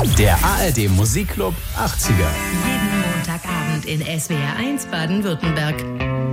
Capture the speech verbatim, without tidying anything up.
Der A R D Musikclub achtziger. Jeden Montagabend in S W R eins Baden-Württemberg.